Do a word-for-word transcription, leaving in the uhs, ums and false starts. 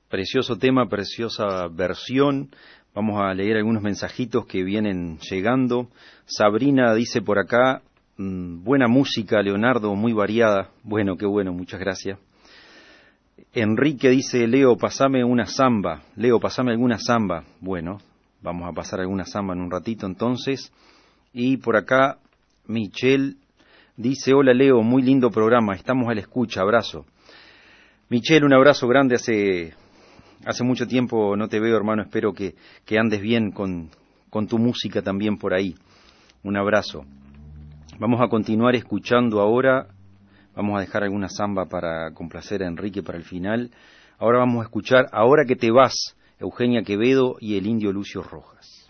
Precioso tema, preciosa versión. Vamos a leer algunos mensajitos que vienen llegando. Sabrina dice por acá, mmm, buena música, Leonardo, muy variada. Bueno, qué bueno, muchas gracias. Enrique dice, Leo, pasame una samba. Leo, pasame alguna samba. Bueno, vamos a pasar alguna samba en un ratito entonces. Y por acá, Michelle dice, hola Leo, muy lindo programa, estamos a la escucha, abrazo. Michelle, un abrazo grande, hace... Hace mucho tiempo no te veo, hermano, espero que, que andes bien con, con tu música también por ahí. Un abrazo. Vamos a continuar escuchando ahora, vamos a dejar alguna samba para complacer a Enrique para el final. Ahora vamos a escuchar Ahora que te vas, Eugenia Quevedo y el Indio Lucio Rojas.